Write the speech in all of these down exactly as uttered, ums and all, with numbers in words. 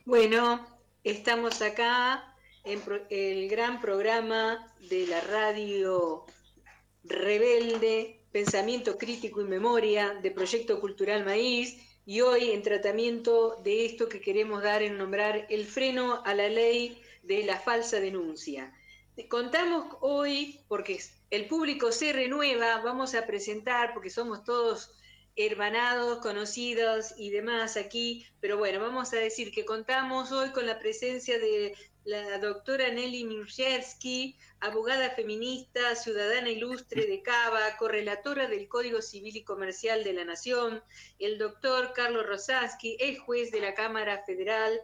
Bueno, estamos acá en pro- el gran programa de la radio Rebelde, Pensamiento Crítico y Memoria de Proyecto Cultural Maíz, y hoy en tratamiento de esto que queremos dar en nombrar el freno a la ley de la falsa denuncia. Contamos hoy, porque el público se renueva, vamos a presentar, porque somos todos hermanados, conocidos y demás aquí, pero bueno, vamos a decir que contamos hoy con la presencia de la doctora Nelly Mirjewski, abogada feminista, ciudadana ilustre de Cava, correlatora del Código Civil y Comercial de la Nación, el doctor Carlos Rosansky, ex juez de la Cámara Federal.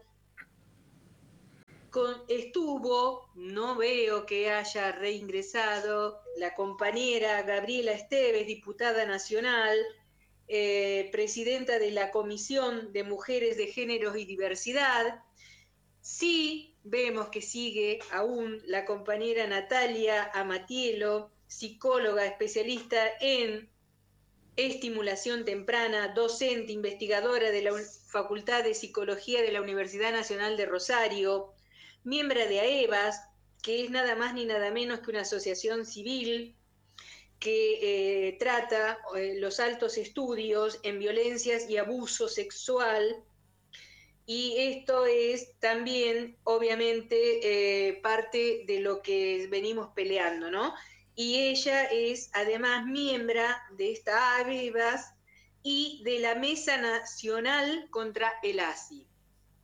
Con, estuvo, no veo que haya reingresado, la compañera Gabriela Esteves, diputada nacional, eh, presidenta de la Comisión de Mujeres de Géneros y Diversidad. Sí vemos que sigue aún la compañera Natalia Amatielo, psicóloga especialista en estimulación temprana, docente, investigadora de la Facultad de Psicología de la Universidad Nacional de Rosario, miembro de AEVAS, que es nada más ni nada menos que una asociación civil que eh, trata eh, los altos estudios en violencias y abuso sexual. Y esto es también, obviamente, eh, parte de lo que venimos peleando, ¿no? Y ella es además miembro de esta ABEVAS y de la Mesa Nacional contra el A S I.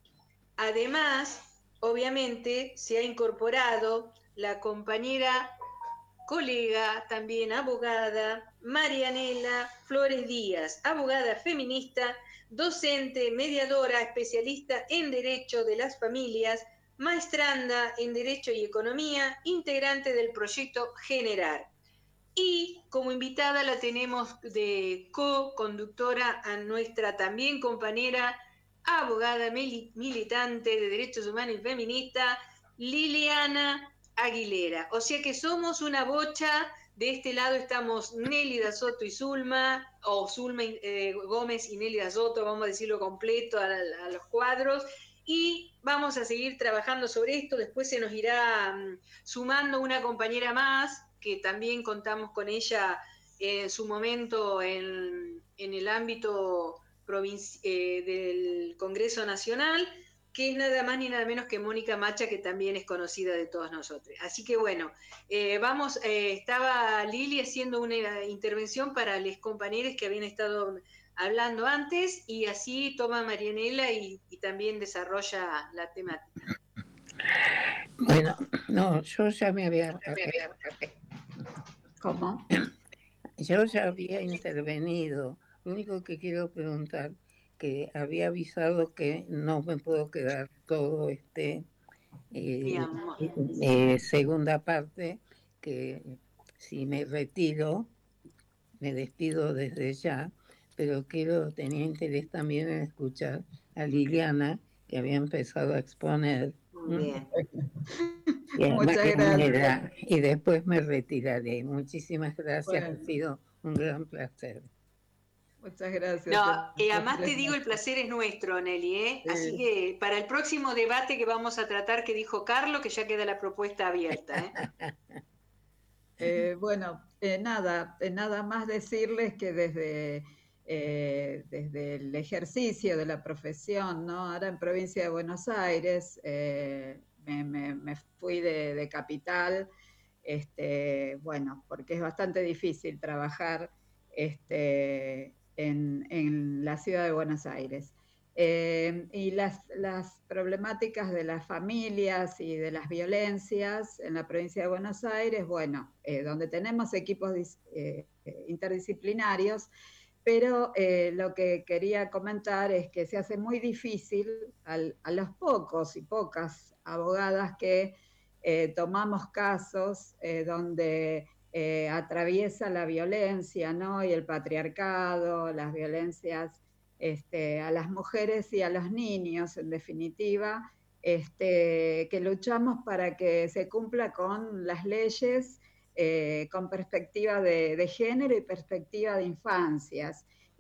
Además, obviamente, se ha incorporado la compañera, colega, también abogada, Marianela Flores Díaz, abogada feminista, docente, mediadora, especialista en Derecho de las Familias, maestranda en Derecho y Economía, integrante del proyecto Generar. Y como invitada la tenemos de co-conductora a nuestra también compañera, abogada militante de Derechos Humanos y Feminista, Liliana Aguilera. O sea que somos una bocha. De este lado estamos Nélida Soto y Zulma, o Zulma eh, Gómez y Nélida Soto, vamos a decirlo completo a, a los cuadros, y vamos a seguir trabajando sobre esto. Después se nos irá um, sumando una compañera más, que también contamos con ella en su momento en, en el ámbito provinci- eh, del Congreso Nacional, que es nada más ni nada menos que Mónica Macha, que también es conocida de todos nosotros. Así que bueno, eh, vamos, eh, estaba Lili haciendo una intervención para los compañeros que habían estado hablando antes, y así toma Marianela y, y también desarrolla la temática. Bueno, no, yo ya me había... ¿Cómo? Yo ya había intervenido. Lo único que quiero preguntar, que había avisado que no me puedo quedar todo este eh, eh, segunda parte, que si me retiro, me despido desde ya, pero quiero, tenía interés también en escuchar a Liliana, que había empezado a exponer. Muy bien. Bien, Muchas gracias. Y después me retiraré. Muchísimas gracias, Bueno. ha sido un gran placer. Muchas gracias. No, y además te digo, el placer es nuestro, Nelly, ¿eh? Sí. Así que para el próximo debate que vamos a tratar, que dijo Carlos, que ya queda la propuesta abierta, ¿eh? eh, bueno, eh, nada, eh, nada más decirles que desde, eh, desde el ejercicio de la profesión, ¿no? Ahora en provincia de Buenos Aires, eh, me, me, me fui de, de capital, este, bueno, porque es bastante difícil trabajar este, en, en la ciudad de Buenos Aires. Eh, y las, las problemáticas de las familias y de las violencias en la provincia de Buenos Aires, bueno, eh, donde tenemos equipos eh, interdisciplinarios, pero eh, lo que quería comentar es que se hace muy difícil al, a los pocos y pocas abogadas que eh, tomamos casos eh, donde eh, atraviesa la violencia, ¿no? Y el patriarcado, las violencias este, a las mujeres y a los niños, en definitiva, este, que luchamos para que se cumpla con las leyes eh, con perspectiva de, de género y perspectiva de infancias.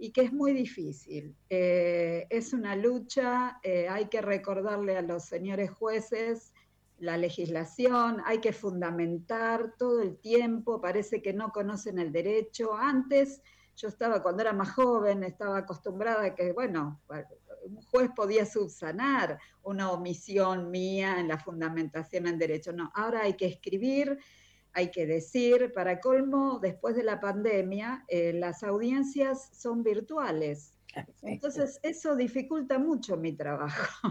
y que es muy difícil. Eh, es una lucha, eh, hay que recordarle a los señores jueces la legislación, hay que fundamentar todo el tiempo, parece que no conocen el derecho. Antes, yo estaba, cuando era más joven, estaba acostumbrada a que, bueno, un juez podía subsanar una omisión mía en la fundamentación en derecho. No, ahora hay que escribir, hay que decir, para colmo, después de la pandemia, eh, las audiencias son virtuales. Entonces, eso dificulta mucho mi trabajo.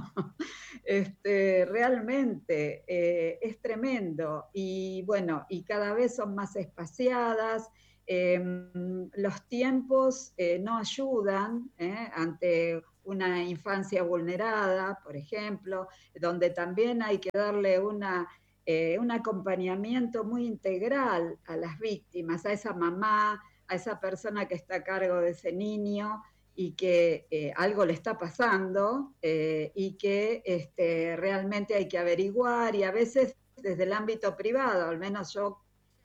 Este, realmente eh, es tremendo. Y bueno, y cada vez son más espaciadas. Eh, los tiempos eh, no ayudan eh, ante una infancia vulnerada, por ejemplo, donde también hay que darle una Eh, un acompañamiento muy integral a las víctimas, a esa mamá, a esa persona que está a cargo de ese niño y que eh, algo le está pasando eh, y que este, realmente hay que averiguar, y a veces desde el ámbito privado, al menos yo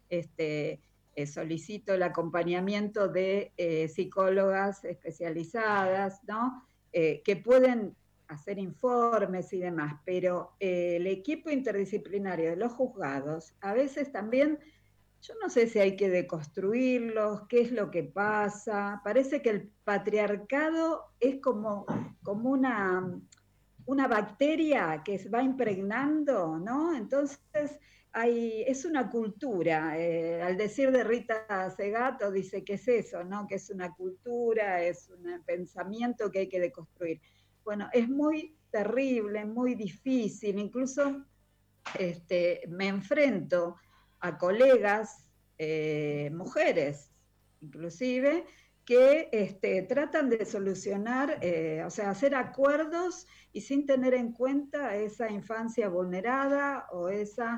este, eh, solicito el acompañamiento de eh, psicólogas especializadas, ¿no? Eh, que pueden hacer informes y demás, pero eh, el equipo interdisciplinario de los juzgados a veces también, yo no sé si hay que deconstruirlos, qué es lo que pasa. Parece que el patriarcado es como, como una, una bacteria que se va impregnando, ¿no? Entonces, hay, es una cultura. Eh, al decir de Rita Segato, dice que es eso, ¿no? Que es una cultura, es un pensamiento que hay que deconstruir. Bueno, es muy terrible, muy difícil, incluso este, me enfrento a colegas, eh, mujeres inclusive, que este, tratan de solucionar, eh, o sea, hacer acuerdos y sin tener en cuenta esa infancia vulnerada o esa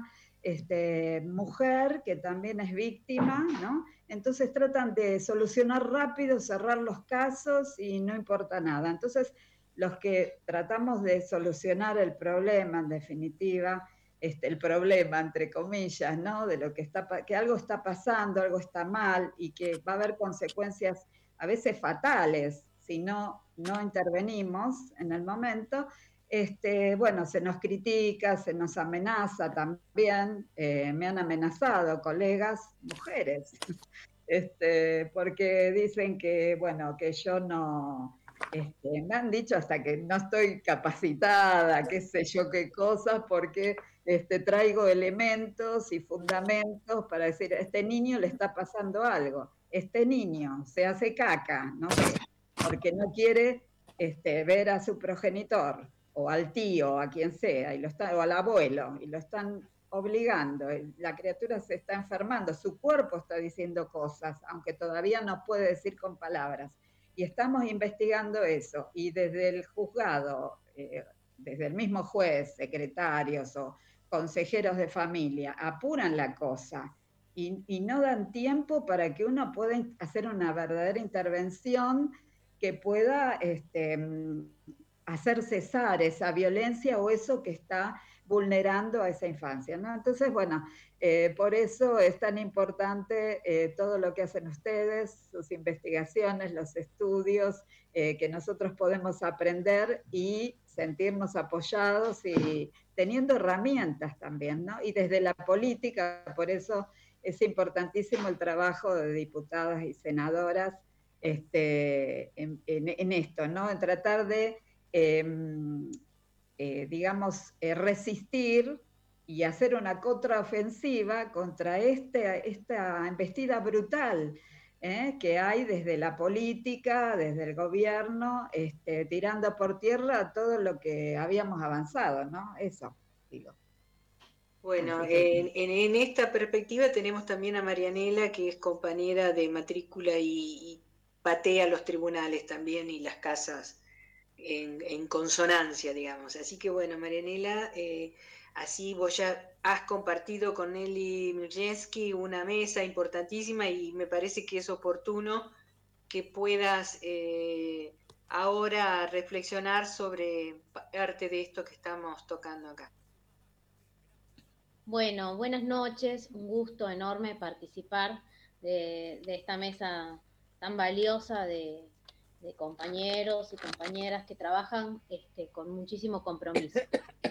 este, mujer que también es víctima, ¿no? Entonces tratan de solucionar rápido, cerrar los casos y no importa nada. Entonces, los que tratamos de solucionar el problema, en definitiva, este, el problema, entre comillas, ¿no? De lo que está, que algo está pasando, algo está mal y que va a haber consecuencias a veces fatales si no, no intervenimos en el momento. Este, bueno, se nos critica, se nos amenaza también, eh, me han amenazado colegas mujeres, este, porque dicen que, bueno, que yo no, este, me han dicho hasta que no estoy capacitada, qué sé yo qué cosas, porque este, traigo elementos y fundamentos para decir, a este niño le está pasando algo, este niño se hace caca, no sé, porque no quiere este, ver a su progenitor, o al tío, a quien sea, y lo está, o al abuelo, y lo están obligando, la criatura se está enfermando, su cuerpo está diciendo cosas, aunque todavía no puede decir con palabras. Y estamos investigando eso, y desde el juzgado, eh, desde el mismo juez, secretarios o consejeros de familia, apuran la cosa y, y no dan tiempo para que uno pueda hacer una verdadera intervención que pueda este, hacer cesar esa violencia o eso que está vulnerando a esa infancia, ¿no? Entonces, bueno, eh, por eso es tan importante eh, todo lo que hacen ustedes, sus investigaciones, los estudios, eh, que nosotros podemos aprender y sentirnos apoyados y teniendo herramientas también, ¿no? Y desde la política, por eso es importantísimo el trabajo de diputadas y senadoras este, en, en, en esto, ¿no? En tratar de Eh, eh, digamos, eh, resistir y hacer una contraofensiva contra este, esta embestida brutal ¿eh? que hay desde la política, desde el gobierno, este, tirando por tierra todo lo que habíamos avanzado, ¿no? Eso, digo. Bueno, que... en, en, en esta perspectiva tenemos también a Marianela, que es compañera de matrícula y, y patea los tribunales también y las casas en, en consonancia, digamos. Así que bueno, Marianela, eh, así vos ya has compartido con Nelly Mirjeski una mesa importantísima y me parece que es oportuno que puedas eh, ahora reflexionar sobre parte de esto que estamos tocando acá. Bueno, buenas noches, un gusto enorme participar de, de esta mesa tan valiosa de, de compañeros y compañeras que trabajan este, con muchísimo compromiso.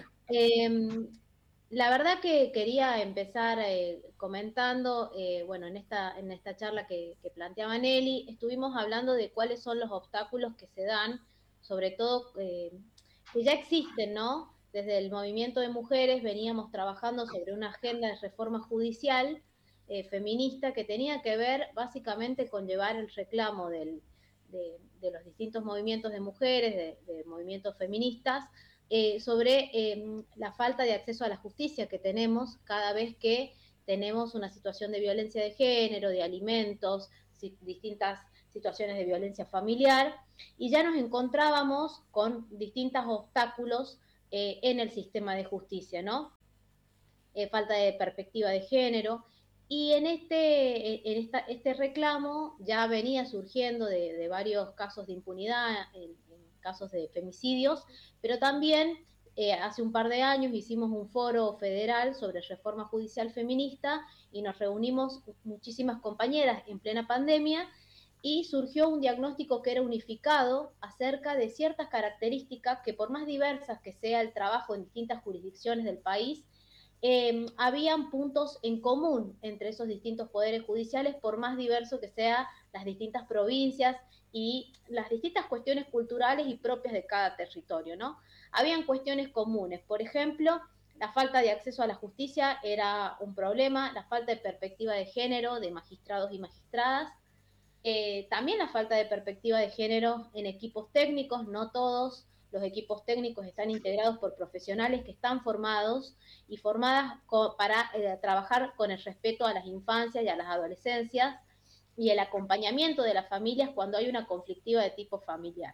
Eh, la verdad que quería empezar eh, comentando, eh, bueno, en esta, en esta charla que, que planteaba Nelly, estuvimos hablando de cuáles son los obstáculos que se dan, sobre todo eh, que ya existen, ¿no? Desde el movimiento de mujeres veníamos trabajando sobre una agenda de reforma judicial eh, feminista que tenía que ver básicamente con llevar el reclamo del, de, de los distintos movimientos de mujeres, de, de movimientos feministas, Eh, sobre eh, la falta de acceso a la justicia que tenemos cada vez que tenemos una situación de violencia de género, de alimentos, si, distintas situaciones de violencia familiar, y ya nos encontrábamos con distintos obstáculos eh, en el sistema de justicia, ¿no? Eh, falta de perspectiva de género, y en este, en esta, este reclamo ya venía surgiendo de, de varios casos de impunidad, en, en casos de femicidios, pero también eh, hace un par de años hicimos un foro federal sobre reforma judicial feminista y nos reunimos muchísimas compañeras en plena pandemia y surgió un diagnóstico que era unificado acerca de ciertas características que, por más diversas que sea el trabajo en distintas jurisdicciones del país, Eh, habían puntos en común entre esos distintos poderes judiciales, por más diverso que sean las distintas provincias y las distintas cuestiones culturales y propias de cada territorio, ¿no? Habían cuestiones comunes, por ejemplo, la falta de acceso a la justicia era un problema, la falta de perspectiva de género de magistrados y magistradas, eh, también la falta de perspectiva de género en equipos técnicos, no todos los equipos técnicos están integrados por profesionales que están formados y formadas para eh, trabajar con el respeto a las infancias y a las adolescencias y el acompañamiento de las familias cuando hay una conflictiva de tipo familiar.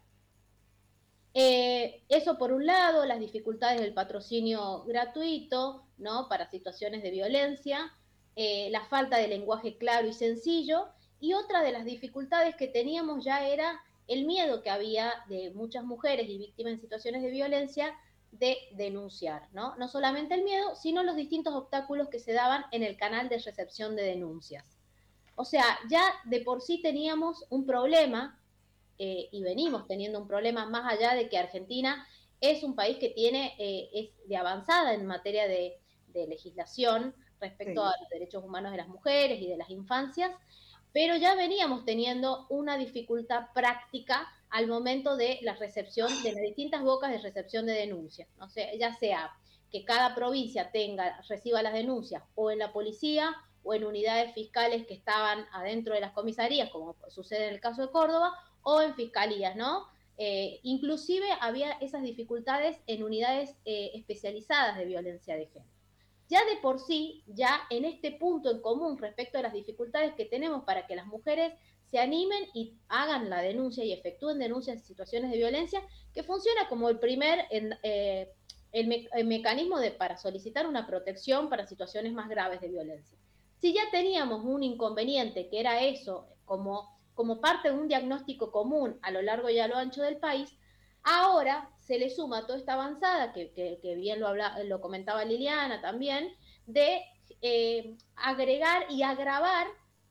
Eh, eso por un lado, las dificultades del patrocinio gratuito, ¿no? Para situaciones de violencia, eh, la falta de lenguaje claro y sencillo, y otra de las dificultades que teníamos ya era el miedo que había de muchas mujeres y víctimas en situaciones de violencia de denunciar, ¿no? No solamente el miedo, sino los distintos obstáculos que se daban en el canal de recepción de denuncias. O sea, ya de por sí teníamos un problema, eh, y venimos teniendo un problema más allá de que Argentina es un país que tiene, eh, es de avanzada en materia de, de legislación respecto sí. a los derechos humanos de las mujeres y de las infancias, pero ya veníamos teniendo una dificultad práctica al momento de la recepción, de las distintas bocas de recepción de denuncias, ¿no? O sea, ya sea que cada provincia tenga, reciba las denuncias o en la policía o en unidades fiscales que estaban adentro de las comisarías, como sucede en el caso de Córdoba, o en fiscalías, ¿no? Eh, inclusive había esas dificultades en unidades eh, especializadas de violencia de género. Ya de por sí, ya en este punto en común respecto a las dificultades que tenemos para que las mujeres se animen y hagan la denuncia y efectúen denuncias en situaciones de violencia, que funciona como el primer, en, eh, el, me, el mecanismo de, para solicitar una protección para situaciones más graves de violencia. Si ya teníamos un inconveniente, que era eso, como, como parte de un diagnóstico común a lo largo y a lo ancho del país, ahora se le suma toda esta avanzada, que, que, que bien lo, habla, lo comentaba Liliana también, de eh, agregar y agravar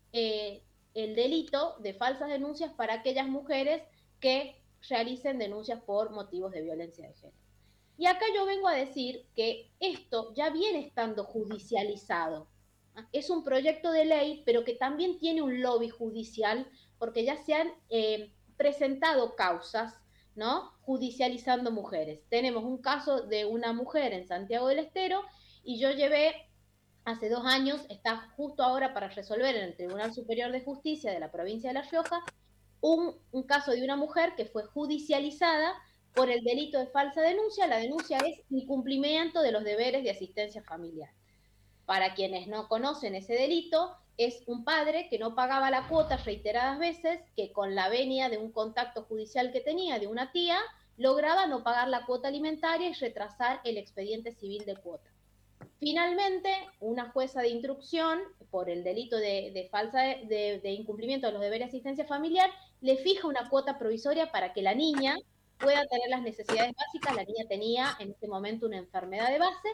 eh, el delito de falsas denuncias para aquellas mujeres que realicen denuncias por motivos de violencia de género. Y acá yo vengo a decir que esto ya viene estando judicializado. Es un proyecto de ley, pero que también tiene un lobby judicial, porque ya se han eh, presentado causas, ¿no? Judicializando mujeres. Tenemos un caso de una mujer en Santiago del Estero y yo llevé hace dos años, está justo ahora para resolver en el Tribunal Superior de Justicia de la provincia de La Rioja, un, un caso de una mujer que fue judicializada por el delito de falsa denuncia. La denuncia es incumplimiento de los deberes de asistencia familiar. Para quienes no conocen ese delito, es un padre que no pagaba la cuota reiteradas veces, que con la venia de un contacto judicial que tenía de una tía, lograba no pagar la cuota alimentaria y retrasar el expediente civil de cuota. Finalmente, una jueza de instrucción, por el delito de, de falsa de, de, de incumplimiento de los deberes de asistencia familiar, le fija una cuota provisoria para que la niña pueda tener las necesidades básicas. La niña tenía en ese momento una enfermedad de base,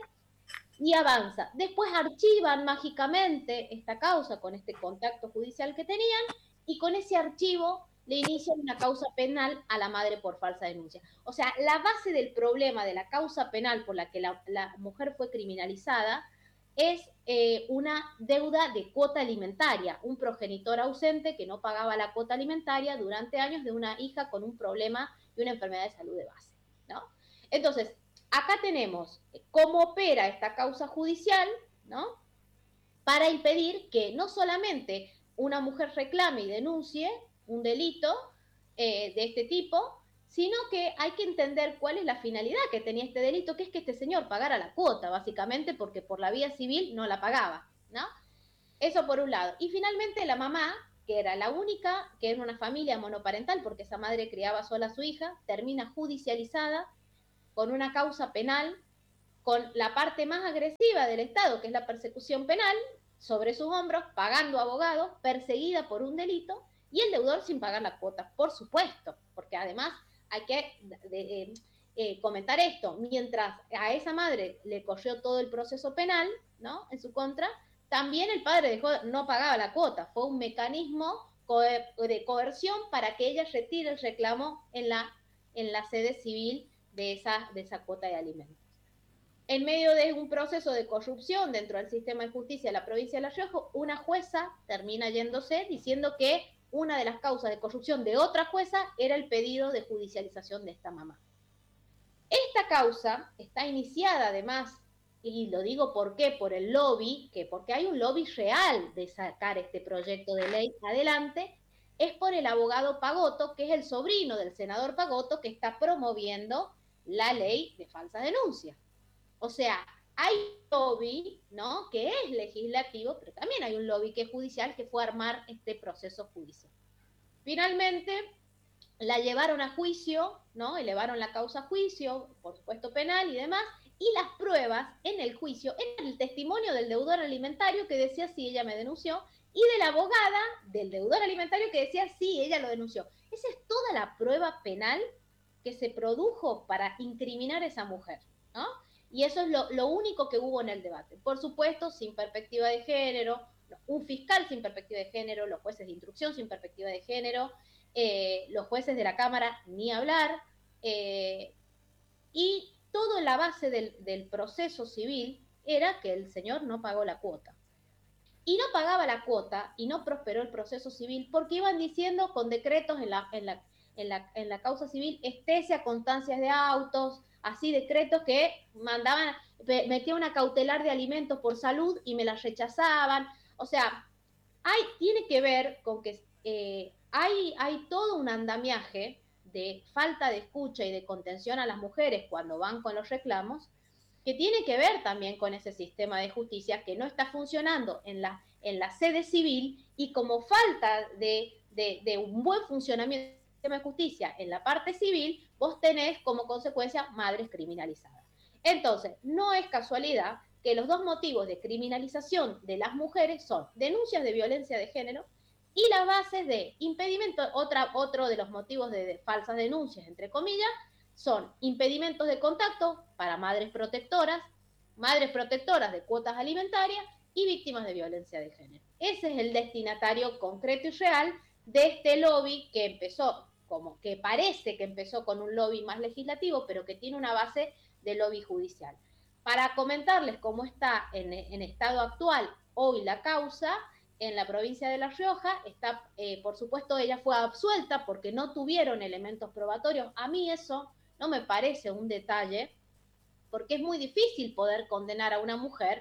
y avanza. Después archivan mágicamente esta causa con este contacto judicial que tenían, y con ese archivo le inician una causa penal a la madre por falsa denuncia. O sea, la base del problema de la causa penal por la que la, la mujer fue criminalizada es eh, una deuda de cuota alimentaria, un progenitor ausente que no pagaba la cuota alimentaria durante años de una hija con un problema y una enfermedad de salud de base, ¿no? Entonces, acá tenemos cómo opera esta causa judicial, ¿no? Para impedir que no solamente una mujer reclame y denuncie un delito eh, de este tipo, sino que hay que entender cuál es la finalidad que tenía este delito, que es que este señor pagara la cuota, básicamente, porque por la vía civil no la pagaba, ¿no? Eso por un lado. Y finalmente la mamá, que era la única, que era una familia monoparental, porque esa madre criaba sola a su hija, termina judicializada con una causa penal, con la parte más agresiva del Estado, que es la persecución penal, sobre sus hombros, pagando abogados, perseguida por un delito, y el deudor sin pagar la cuota, por supuesto, porque además hay que de, de, eh, comentar esto, mientras a esa madre le corrió todo el proceso penal, ¿no?, en su contra, también el padre dejó, no pagaba la cuota, fue un mecanismo de coerción para que ella retire el reclamo en la, en la sede civil de esa, de esa cuota de alimentos. En medio de un proceso de corrupción dentro del sistema de justicia de la provincia de La Rioja, una jueza termina yéndose diciendo que una de las causas de corrupción de otra jueza era el pedido de judicialización de esta mamá. Esta causa está iniciada además, y lo digo por qué, por el lobby, que porque hay un lobby real de sacar este proyecto de ley adelante, es por el abogado Pagotto, que es el sobrino del senador Pagotto, que está promoviendo la ley de falsas denuncias. O sea, hay un lobby, ¿no?, que es legislativo, pero también hay un lobby que es judicial, que fue a armar este proceso judicial. Finalmente, la llevaron a juicio, ¿no?, elevaron la causa a juicio, por supuesto penal y demás, y las pruebas en el juicio, en el testimonio del deudor alimentario que decía sí, ella me denunció, y de la abogada del deudor alimentario que decía sí, ella lo denunció. Esa es toda la prueba penal que se produjo para incriminar a esa mujer, ¿no? Y eso es lo, lo único que hubo en el debate. Por supuesto, sin perspectiva de género, un fiscal sin perspectiva de género, los jueces de instrucción sin perspectiva de género, eh, los jueces de la Cámara ni hablar, eh, y toda la base del, del proceso civil era que el señor no pagó la cuota. Y no pagaba la cuota y no prosperó el proceso civil porque iban diciendo con decretos en la, en la, en la, en la causa civil, estesia, constancias de autos, así decretos que mandaban, metía una cautelar de alimentos por salud y me las rechazaban. O sea, hay, tiene que ver con que eh, hay, hay todo un andamiaje de falta de escucha y de contención a las mujeres cuando van con los reclamos, que tiene que ver también con ese sistema de justicia que no está funcionando en la, en la sede civil, y como falta de, de, de un buen funcionamiento del sistema de justicia en la parte civil, vos tenés como consecuencia madres criminalizadas. Entonces, no es casualidad que los dos motivos de criminalización de las mujeres son denuncias de violencia de género y las bases de impedimento. Otra, otro de los motivos de, de falsas denuncias, entre comillas, son impedimentos de contacto para madres protectoras, madres protectoras de cuotas alimentarias y víctimas de violencia de género. Ese es el destinatario concreto y real de este lobby que empezó, como que parece que empezó con un lobby más legislativo, pero que tiene una base de lobby judicial. Para comentarles cómo está en, en estado actual hoy la causa, en la provincia de La Rioja, está, eh, por supuesto, ella fue absuelta porque no tuvieron elementos probatorios. A mí eso no me parece un detalle, porque es muy difícil poder condenar a una mujer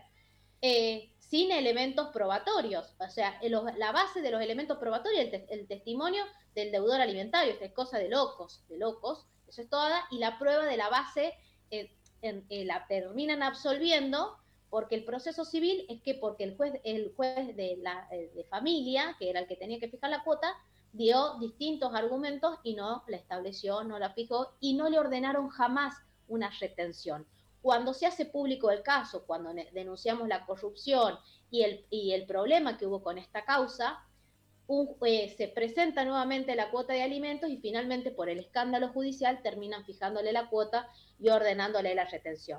eh, sin elementos probatorios. O sea, el, la base de los elementos probatorios, el, te, el testimonio del deudor alimentario, esta es cosa de locos, de locos, eso es toda, y la prueba de la base eh, en, en la terminan absolviendo, porque el proceso civil es que porque el juez, el juez de, la, de familia, que era el que tenía que fijar la cuota, dio distintos argumentos y no la estableció, no la fijó, y no le ordenaron jamás una retención. Cuando se hace público el caso, cuando denunciamos la corrupción y el, y el problema que hubo con esta causa, un, eh, se presenta nuevamente la cuota de alimentos y finalmente por el escándalo judicial terminan fijándole la cuota y ordenándole la retención.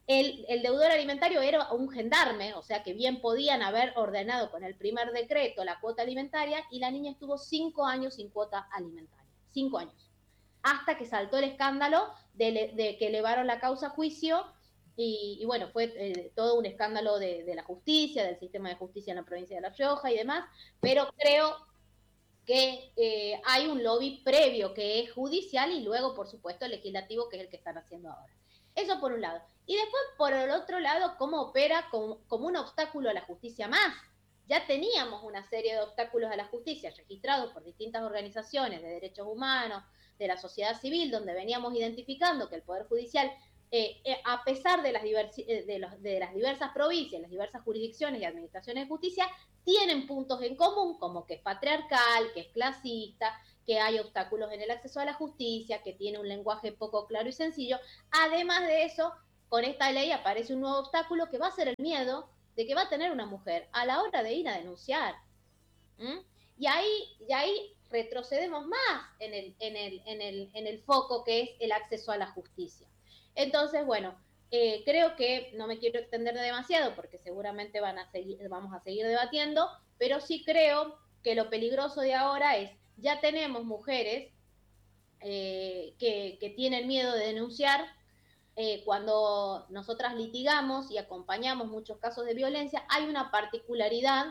El, el deudor alimentario era un gendarme, o sea que bien podían haber ordenado con el primer decreto la cuota alimentaria, y la niña estuvo cinco años sin cuota alimentaria. Cinco años. Hasta que saltó el escándalo de, de que elevaron la causa a juicio, y, y bueno, fue eh, todo un escándalo de, de la justicia, del sistema de justicia en la provincia de La Rioja y demás, pero creo que eh, hay un lobby previo que es judicial y luego, por supuesto, legislativo, que es el que están haciendo ahora. Eso por un lado. Y después, por el otro lado, cómo opera como, como un obstáculo a la justicia más. Ya teníamos una serie de obstáculos a la justicia registrados por distintas organizaciones de derechos humanos, de la sociedad civil, donde veníamos identificando que el Poder Judicial, eh, eh, a pesar de las, de, los, de las diversas provincias, las diversas jurisdicciones y administraciones de justicia, tienen puntos en común, como que es patriarcal, que es clasista, que hay obstáculos en el acceso a la justicia, que tiene un lenguaje poco claro y sencillo. Además de eso, con esta ley aparece un nuevo obstáculo que va a ser el miedo de que va a tener una mujer a la hora de ir a denunciar. ¿Mm? Y ahí, y ahí retrocedemos más en el, en, el, en, el, en el foco que es el acceso a la justicia. Entonces, bueno, eh, creo que no me quiero extender demasiado porque seguramente van a seguir, vamos a seguir debatiendo, pero sí creo que lo peligroso de ahora es, ya tenemos mujeres eh, que, que tienen miedo de denunciar. Eh, cuando nosotras litigamos y acompañamos muchos casos de violencia, hay una particularidad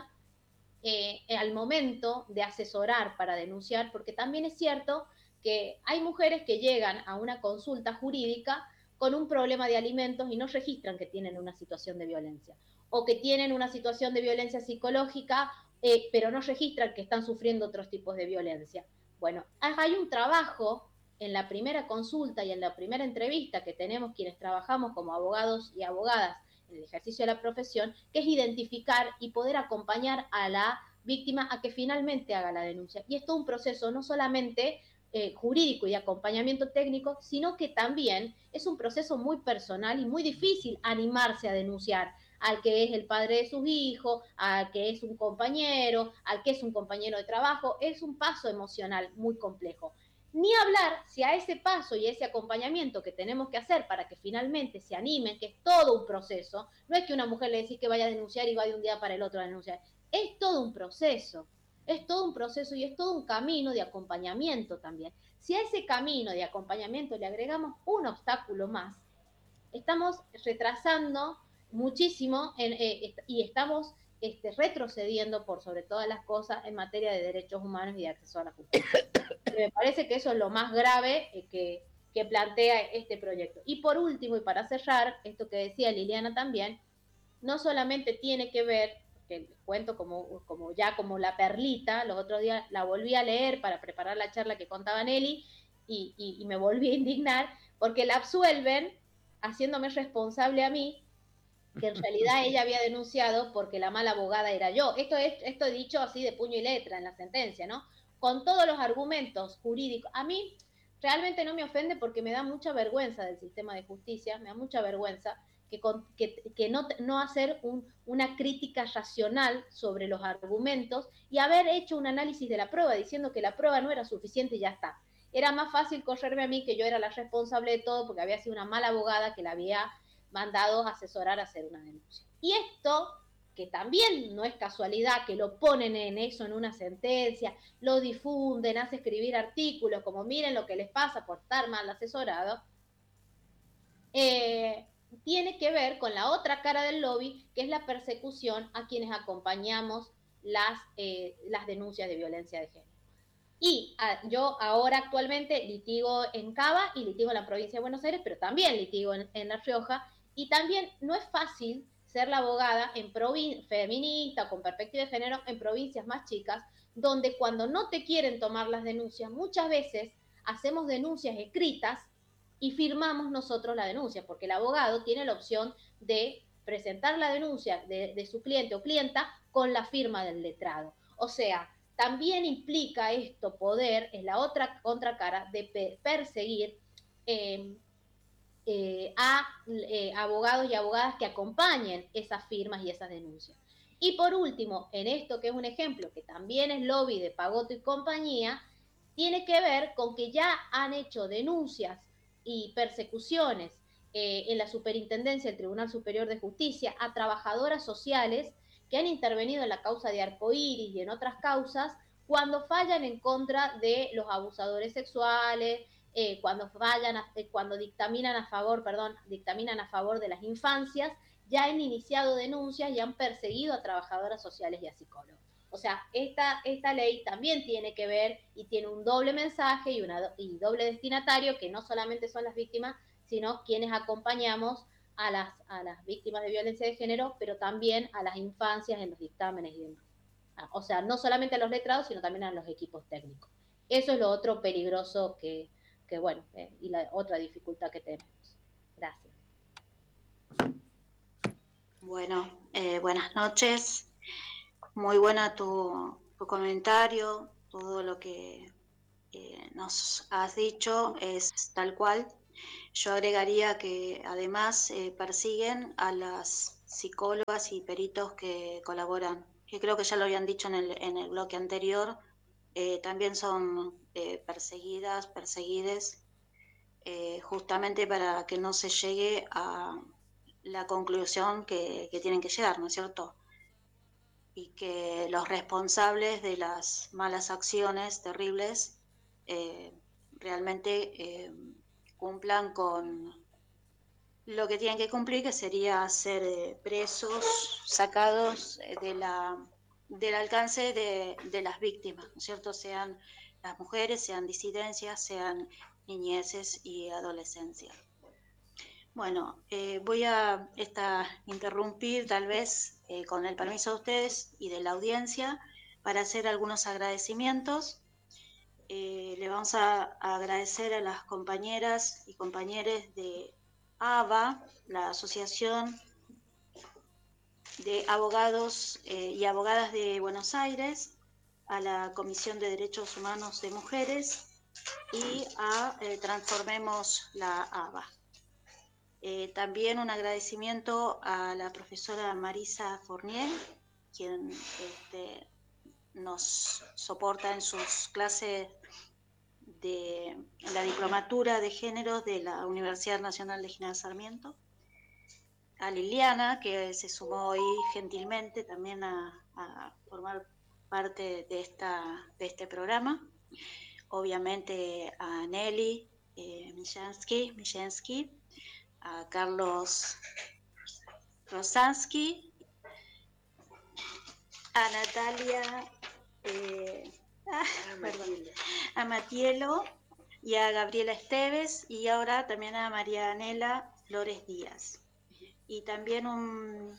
eh, al momento de asesorar para denunciar, porque también es cierto que hay mujeres que llegan a una consulta jurídica con un problema de alimentos y no registran que tienen una situación de violencia, o que tienen una situación de violencia psicológica, eh, pero no registran que están sufriendo otros tipos de violencia. Bueno, hay un trabajo en la primera consulta y en la primera entrevista que tenemos quienes trabajamos como abogados y abogadas en el ejercicio de la profesión, que es identificar y poder acompañar a la víctima a que finalmente haga la denuncia. Y es todo un proceso no solamente eh, jurídico y de acompañamiento técnico, sino que también es un proceso muy personal y muy difícil animarse a denunciar al que es el padre de sus hijos, al que es un compañero, al que es un compañero de trabajo. Es un paso emocional muy complejo. Ni hablar si a ese paso y ese acompañamiento que tenemos que hacer para que finalmente se animen, que es todo un proceso, no es que una mujer le decís que vaya a denunciar y va de un día para el otro a denunciar, es todo un proceso, es todo un proceso y es todo un camino de acompañamiento también. Si a ese camino de acompañamiento le agregamos un obstáculo más, estamos retrasando muchísimo en, eh, y estamos este, retrocediendo por sobre todas las cosas en materia de derechos humanos y de acceso a la justicia. Me parece que eso es lo más grave eh, que, que plantea este proyecto. Y por último, y para cerrar, esto que decía Liliana también, no solamente tiene que ver, que les cuento como, como ya como la perlita, los otros días la volví a leer para preparar la charla que contaba Nelly, y, y, y me volví a indignar, porque la absuelven haciéndome responsable a mí, que en realidad ella había denunciado porque la mala abogada era yo. Esto es esto dicho así de puño y letra en la sentencia, ¿no? Con todos los argumentos jurídicos. A mí realmente no me ofende porque me da mucha vergüenza del sistema de justicia, me da mucha vergüenza que, con, que, que no, no hacer un, una crítica racional sobre los argumentos y haber hecho un análisis de la prueba diciendo que la prueba no era suficiente y ya está. Era más fácil correrme a mí, que yo era la responsable de todo porque había sido una mala abogada que la había mandado a asesorar a hacer una denuncia. Y esto, que también no es casualidad que lo ponen en eso, en una sentencia, lo difunden, hace escribir artículos como miren lo que les pasa por estar mal asesorado, eh, tiene que ver con la otra cara del lobby, que es la persecución a quienes acompañamos las, eh, las denuncias de violencia de género. Y a, yo ahora actualmente litigo en Cava y litigo en la provincia de Buenos Aires, pero también litigo en, en La Rioja, y también no es fácil ser la abogada en provin- feminista, con perspectiva de género, en provincias más chicas, donde cuando no te quieren tomar las denuncias, muchas veces hacemos denuncias escritas y firmamos nosotros la denuncia, porque el abogado tiene la opción de presentar la denuncia de, de su cliente o clienta con la firma del letrado. O sea, también implica esto poder, es la otra contracara de pe- perseguir eh, eh, a eh, abogados y abogadas que acompañen esas firmas y esas denuncias. Y por último, en esto que es un ejemplo, que también es lobby de Pagotto y compañía, tiene que ver con que ya han hecho denuncias y persecuciones eh, en la Superintendencia del Tribunal Superior de Justicia a trabajadoras sociales que han intervenido en la causa de Arcoíris y en otras causas cuando fallan en contra de los abusadores sexuales, eh, cuando fallan, a, eh, cuando dictaminan a favor, perdón, dictaminan a favor de las infancias, ya han iniciado denuncias y han perseguido a trabajadoras sociales y a psicólogos. O sea, esta, esta ley también tiene que ver y tiene un doble mensaje y, una, y doble destinatario, que no solamente son las víctimas, sino quienes acompañamos a las, a las víctimas de violencia de género, pero también a las infancias en los dictámenes y demás. O sea, no solamente a los letrados, sino también a los equipos técnicos. Eso es lo otro peligroso que, que bueno, eh, y la otra dificultad que tenemos. Gracias. Bueno, eh, buenas noches. Muy buena tu, tu comentario, todo lo que eh, nos has dicho es tal cual. Yo agregaría que además eh, persiguen a las psicólogas y peritos que colaboran, que creo que ya lo habían dicho en el, en el bloque anterior, eh, también son eh, perseguidas, perseguides, eh, justamente para que no se llegue a la conclusión que, que tienen que llegar, ¿no es cierto? Y que los responsables de las malas acciones terribles eh, realmente eh, cumplan con lo que tienen que cumplir, que sería ser eh, presos, sacados de la, del alcance de, de las víctimas, ¿no es cierto? Sean las mujeres, sean disidencias, sean niñeces y adolescencia. Bueno, eh, voy a esta, interrumpir tal vez eh, con el permiso de ustedes y de la audiencia para hacer algunos agradecimientos. Eh, le vamos a, a agradecer a las compañeras y compañeros de A B A, la Asociación de Abogados eh, y Abogadas de Buenos Aires, a la Comisión de Derechos Humanos de Mujeres y a eh, Transformemos la A B A. Eh, también un agradecimiento a la profesora Marisa Fournier, quien este, nos soporta en sus clases de la diplomatura de género de la Universidad Nacional de General Sarmiento. A Liliana, que se sumó hoy gentilmente también a, a formar parte de, esta, de este programa. Obviamente a Nelly eh, Mijansky, Mijansky, a Carlos Rosansky, a Natalia, eh, ah, perdón, a Matielo y a Gabriela Esteves, y ahora también a María Anela Flores Díaz. Y también un,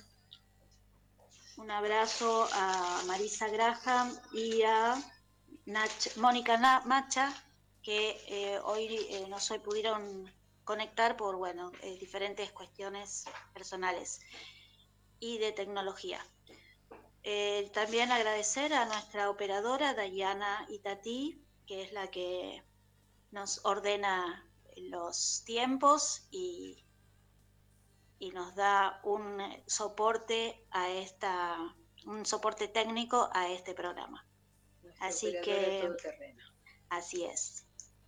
un abrazo a Marisa Graham y a Nach, Mónica Macha, que eh, hoy eh, no se pudieron conectar por bueno, eh, diferentes cuestiones personales y de tecnología. Eh, también agradecer a nuestra operadora Dayana Itatí, que es la que nos ordena los tiempos y, y nos da un soporte a esta, un soporte técnico a este programa. Nuestra así que así es.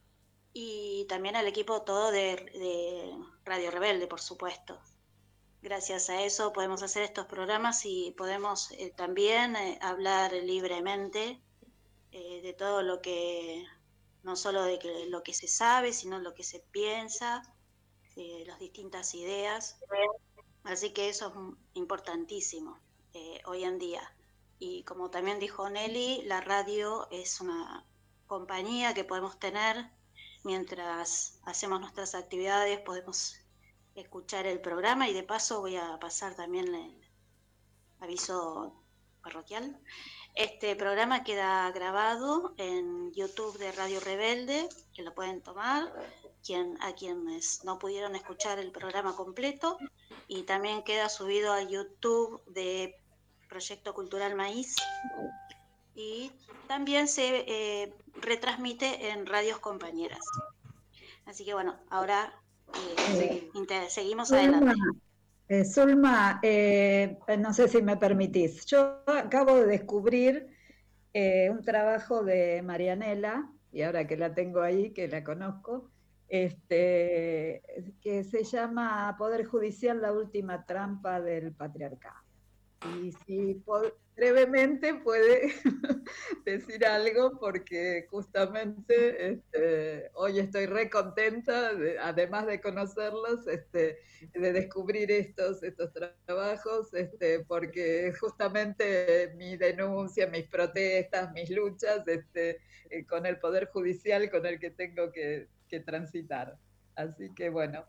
Y también al equipo todo de, de Radio Rebelde, por supuesto. Gracias a eso podemos hacer estos programas y podemos eh, también eh, hablar libremente eh, de todo lo que, no solo de que, lo que se sabe, sino lo que se piensa, eh, las distintas ideas. Así que eso es importantísimo eh, hoy en día. Y como también dijo Nelly, la radio es una compañía que podemos tener mientras hacemos nuestras actividades, podemos escuchar el programa, y de paso voy a pasar también el aviso parroquial. Este programa queda grabado en YouTube de Radio Rebelde, que lo pueden tomar quien, a quienes no pudieron escuchar el programa completo, y también queda subido a YouTube de Proyecto Cultural Maíz, y también se eh, retransmite en radios compañeras. Así que bueno, ahora eh, eh, seguimos Zulma, adelante. Eh, Zulma, eh, no sé si me permitís. Yo acabo de descubrir eh, un trabajo de Marianela, y ahora que la tengo ahí, que la conozco, este, que se llama Poder Judicial, la última trampa del patriarcado. Y si brevemente puede decir algo, porque justamente este, hoy estoy re contenta, de, además de conocerlos, este, de descubrir estos, estos trabajos, este, porque justamente mi denuncia, mis protestas, mis luchas este, eh, con el Poder Judicial con el que tengo que, que transitar. Así que bueno,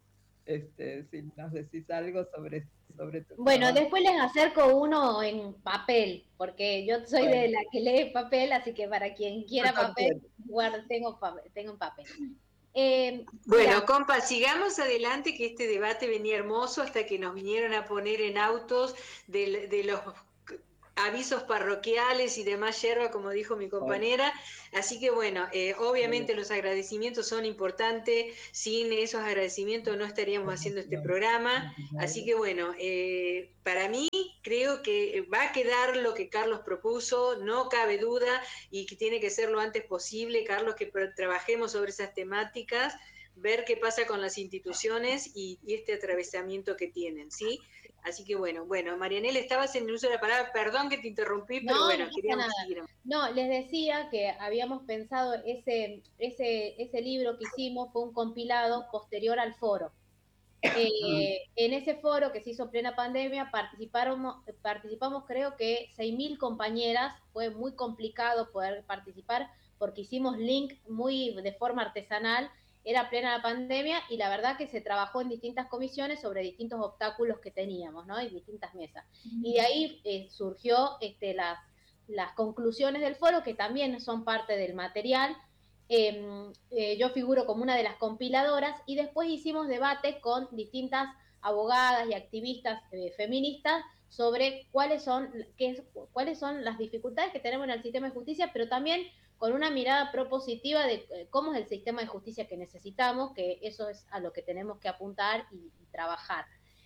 este, si nos decís algo sobre, sobre tu Bueno, trabajo. después les acerco uno en papel, porque yo soy bueno. de la que lee papel, así que para quien quiera papel, guardo, tengo papel, tengo papel. Eh, bueno, mira, compa, sigamos adelante, que este debate venía hermoso hasta que nos vinieron a poner en autos de, de los avisos parroquiales y demás yerba, como dijo mi compañera. Así que bueno, eh, obviamente los agradecimientos son importantes. Sin esos agradecimientos no estaríamos haciendo este programa. Así que bueno, eh, para mí creo que va a quedar lo que Carlos propuso, no cabe duda, y que tiene que ser lo antes posible, Carlos, que trabajemos sobre esas temáticas, ver qué pasa con las instituciones y, y este atravesamiento que tienen, ¿sí? Así que bueno, bueno, Marianela, estabas en el uso de la palabra, perdón que te interrumpí, pero no, bueno, no queríamos nada. seguir. No, les decía que habíamos pensado, ese, ese, ese libro que hicimos fue un compilado posterior al foro. Eh, en ese foro que se hizo plena pandemia participaron, participamos creo que seis mil compañeras, fue muy complicado poder participar porque hicimos link muy de forma artesanal, era plena la pandemia y la verdad que se trabajó en distintas comisiones sobre distintos obstáculos que teníamos, ¿no? En distintas mesas. Y de ahí eh, surgió este, las, las conclusiones del foro, que también son parte del material. Eh, eh, yo figuro como una de las compiladoras y después hicimos debates con distintas abogadas y activistas eh, feministas sobre cuáles son, qué, cuáles son las dificultades que tenemos en el sistema de justicia, pero también con una mirada propositiva de eh, cómo es el sistema de justicia que necesitamos, que eso es a lo que tenemos que apuntar y, y trabajar.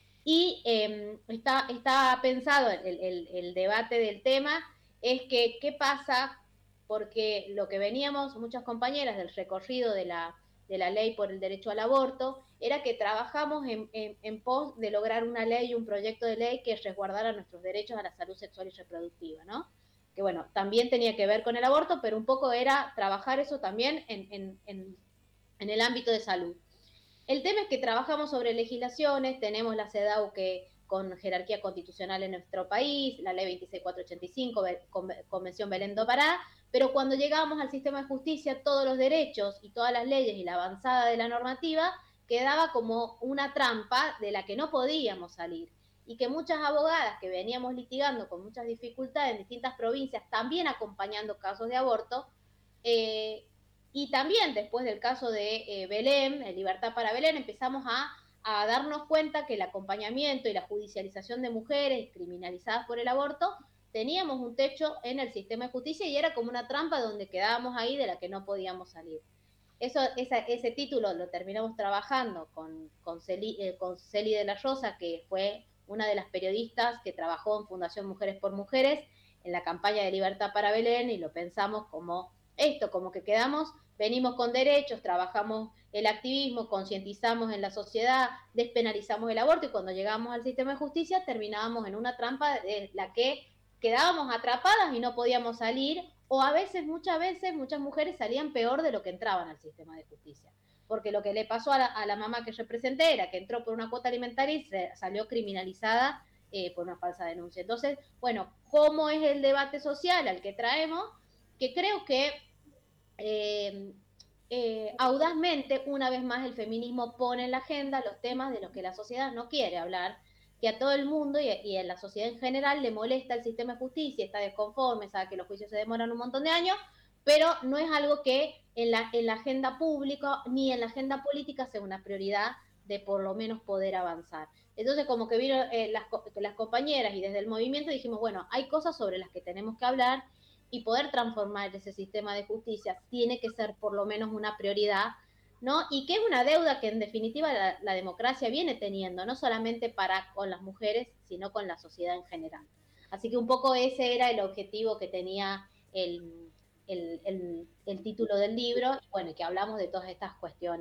Y eh, está, está pensado el, el, el debate del tema, es que qué pasa, porque lo que veníamos muchas compañeras del recorrido de la, de la ley por el derecho al aborto, era que trabajamos en, en, en pos de lograr una ley, un proyecto de ley que resguardara nuestros derechos a la salud sexual y reproductiva, ¿no? Que bueno, también tenía que ver con el aborto, pero un poco era trabajar eso también en, en, en, en el ámbito de salud. El tema es que trabajamos sobre legislaciones, tenemos la CEDAW que con jerarquía constitucional en nuestro país, la ley veintiséis mil cuatrocientos ochenta y cinco, Convención Belén do Pará, pero cuando llegamos al sistema de justicia, todos los derechos y todas las leyes y la avanzada de la normativa quedaba como una trampa de la que no podíamos salir. Y que muchas abogadas que veníamos litigando con muchas dificultades en distintas provincias, también acompañando casos de aborto, eh, y también después del caso de eh, Belén, de Libertad para Belén, empezamos a, a darnos cuenta que el acompañamiento y la judicialización de mujeres criminalizadas por el aborto, teníamos un techo en el sistema de justicia y era como una trampa donde quedábamos ahí de la que no podíamos salir. Eso, esa, ese título lo terminamos trabajando con, con, Celi, eh, con Celi de la Rosa, que fue una de las periodistas que trabajó en Fundación Mujeres por Mujeres en la campaña de Libertad para Belén, y lo pensamos como esto, como que quedamos, venimos con derechos, trabajamos el activismo, concientizamos en la sociedad, despenalizamos el aborto, y cuando llegamos al sistema de justicia terminábamos en una trampa de la que quedábamos atrapadas y no podíamos salir, o a veces, muchas veces, muchas mujeres salían peor de lo que entraban al sistema de justicia. Porque lo que le pasó a la, a la mamá que representé era que entró por una cuota alimentaria y se salió criminalizada eh, por una falsa denuncia. Entonces, bueno, ¿cómo es el debate social al que traemos? Que creo que eh, eh, audazmente, una vez más, el feminismo pone en la agenda los temas de los que la sociedad no quiere hablar, que a todo el mundo y, y a la sociedad en general le molesta el sistema de justicia, está desconforme, sabe que los juicios se demoran un montón de años, pero no es algo que en la, en la agenda pública ni en la agenda política sea una prioridad de por lo menos poder avanzar. Entonces, como que vino eh, las, las compañeras y desde el movimiento dijimos, bueno, hay cosas sobre las que tenemos que hablar, y poder transformar ese sistema de justicia tiene que ser por lo menos una prioridad, ¿no? Y que es una deuda que en definitiva la, la democracia viene teniendo, no solamente para con las mujeres, sino con la sociedad en general. Así que un poco ese era el objetivo que tenía el, el, el, el título del libro, y bueno, que hablamos de todas estas cuestiones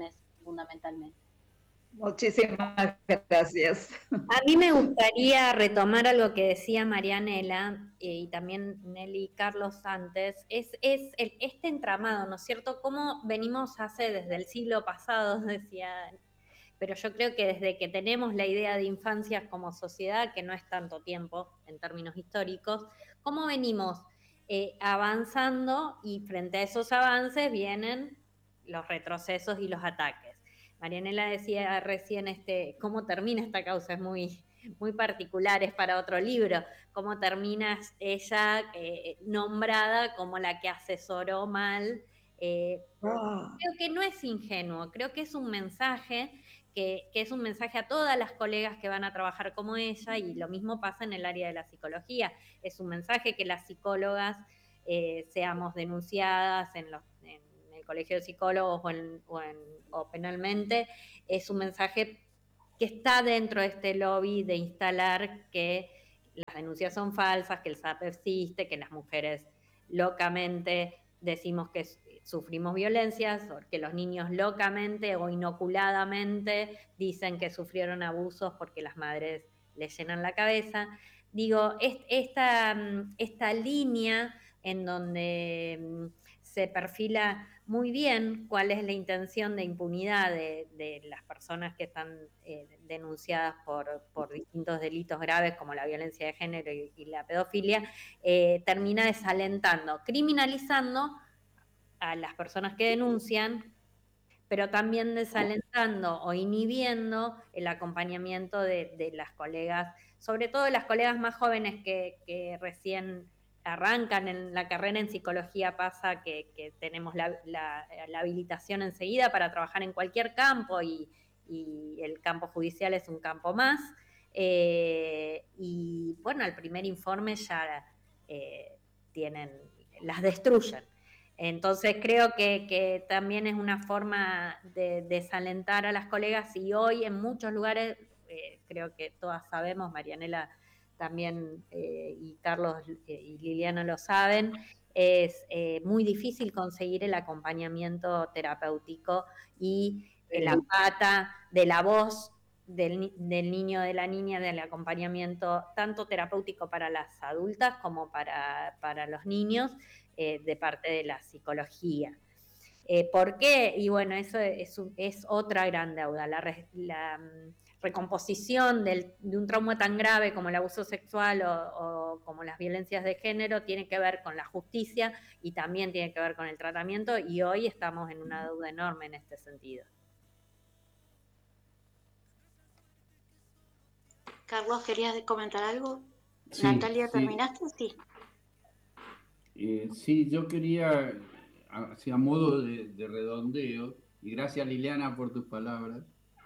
fundamentalmente. Muchísimas gracias. A mí me gustaría retomar algo que decía Marianela eh, y también Nelly y Carlos antes, es, es el, este entramado, ¿no es cierto? Cómo venimos hace desde el siglo pasado, decía, pero yo creo que desde que tenemos la idea de infancias como sociedad, que no es tanto tiempo en términos históricos, cómo venimos eh, avanzando y frente a esos avances vienen los retrocesos y los ataques. Marianela decía recién este, cómo termina esta causa, es muy, muy particular, es para otro libro, cómo termina ella eh, nombrada como la que asesoró mal. Eh, oh. Creo que no es ingenuo, creo que es un mensaje, que, que es un mensaje a todas las colegas que van a trabajar como ella, y lo mismo pasa en el área de la psicología, es un mensaje que las psicólogas eh, seamos denunciadas en los en, colegio de psicólogos o, en, o, en, o penalmente, es un mensaje que está dentro de este lobby de instalar que las denuncias son falsas, que el S A P existe, que las mujeres locamente decimos que sufrimos violencias, o que los niños locamente o inoculadamente dicen que sufrieron abusos porque las madres les llenan la cabeza. Digo, esta, esta línea en donde se perfila muy bien cuál es la intención de impunidad de, de las personas que están eh, denunciadas por, por distintos delitos graves como la violencia de género y, y la pedofilia, eh, termina desalentando, criminalizando a las personas que denuncian, pero también desalentando o inhibiendo el acompañamiento de, de las colegas, sobre todo de las colegas más jóvenes que, que recién arrancan en la carrera en psicología. Pasa que, que tenemos la, la, la habilitación enseguida para trabajar en cualquier campo y, y el campo judicial es un campo más. Eh, y bueno, el primer informe ya eh, tienen, las destruyen. Entonces creo que, que también es una forma de desalentar a las colegas, y hoy en muchos lugares, eh, creo que todas sabemos, Marianela también eh, y Carlos eh, y Liliana lo saben, es eh, muy difícil conseguir el acompañamiento terapéutico y eh, la pata de la voz del, del niño, de la niña, del acompañamiento tanto terapéutico para las adultas como para, para los niños, eh, de parte de la psicología. Eh, ¿Por qué? Y bueno, eso es, es otra gran deuda, la, la recomposición del, de un trauma tan grave como el abuso sexual o, o como las violencias de género tiene que ver con la justicia y también tiene que ver con el tratamiento, y hoy estamos en una deuda enorme en este sentido. Carlos, ¿querías comentar algo? Sí, Natalia, sí. ¿terminaste? Sí. Eh, sí, yo quería, hacia modo de, de redondeo, y gracias Liliana por tus palabras,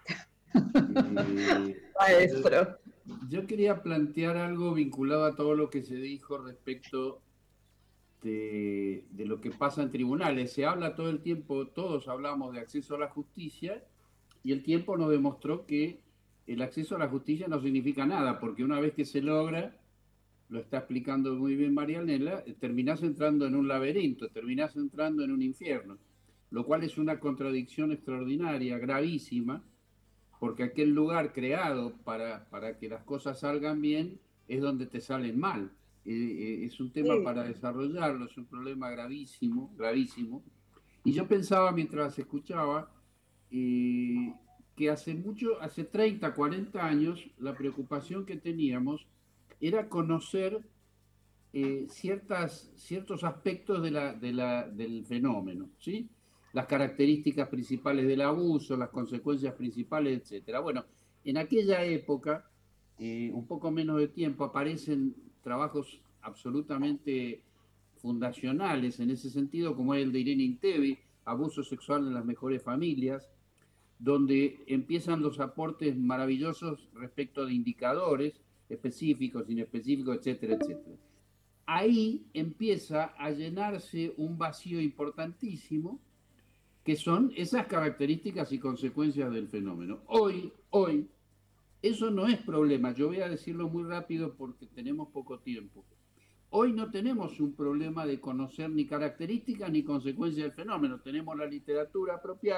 eh, Maestro. Yo quería plantear algo vinculado a todo lo que se dijo respecto de, de lo que pasa en tribunales. Se habla todo el tiempo, todos hablamos de acceso a la justicia, y el tiempo nos demostró que el acceso a la justicia no significa nada, porque una vez que se logra, lo está explicando muy bien Marianela, terminás entrando en un laberinto, terminás entrando en un infierno, lo cual es una contradicción extraordinaria, gravísima, porque aquel lugar creado para, para que las cosas salgan bien es donde te salen mal. Eh, es un tema sí. para desarrollarlo, es un problema gravísimo, gravísimo. Y yo pensaba mientras escuchaba eh, que hace mucho, hace treinta, cuarenta años, la preocupación que teníamos era conocer eh, ciertas, ciertos aspectos de la, de la, del fenómeno, ¿sí? Las características principales del abuso, las consecuencias principales, etcétera. Bueno, en aquella época, eh, un poco menos de tiempo, aparecen trabajos absolutamente fundacionales en ese sentido, como el de Irene Intevi, Abuso sexual en las mejores familias, donde empiezan los aportes maravillosos respecto de indicadores específicos, inespecíficos, etcétera, etcétera. Ahí empieza a llenarse un vacío importantísimo, que son esas características y consecuencias del fenómeno. Hoy, hoy, eso no es problema. Yo voy a decirlo muy rápido porque tenemos poco tiempo. Hoy no tenemos un problema de conocer ni características ni consecuencias del fenómeno. Tenemos la literatura apropiada